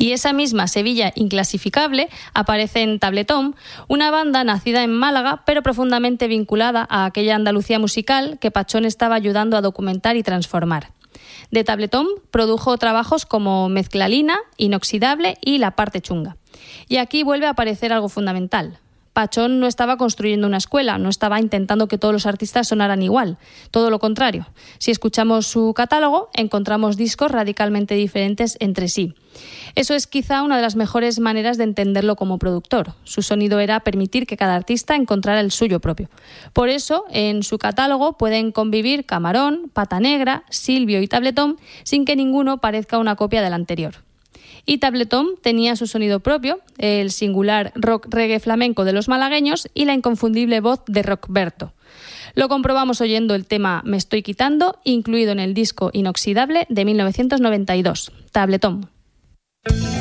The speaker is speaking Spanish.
Y esa misma Sevilla inclasificable aparece en Tabletón, una banda nacida en Málaga, pero profundamente vinculada a aquella Andalucía musical que Pachón estaba ayudando a documentar y transformar. De Tabletón produjo trabajos como Mezclalina, Inoxidable y La parte chunga. Y aquí vuelve a aparecer algo fundamental. Pachón no estaba construyendo una escuela, no estaba intentando que todos los artistas sonaran igual, todo lo contrario. Si escuchamos su catálogo, encontramos discos radicalmente diferentes entre sí. Eso es quizá una de las mejores maneras de entenderlo como productor. Su sonido era permitir que cada artista encontrara el suyo propio. Por eso, en su catálogo pueden convivir Camarón, Pata Negra, Silvio y Tabletón sin que ninguno parezca una copia del anterior. Y Tabletón tenía su sonido propio, el singular rock reggae flamenco de los malagueños y la inconfundible voz de Rockberto. Lo comprobamos oyendo el tema Me estoy quitando, incluido en el disco Inoxidable de 1992. Tabletón.